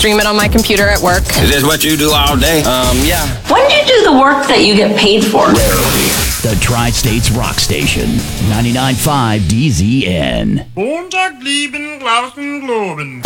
stream it on my computer at work. Is this what you do all day? Yeah. When do you do the work that you get paid for? The Tri-States Rock Station, 99.5 DZN. Montag lieben, Glauben, Globen.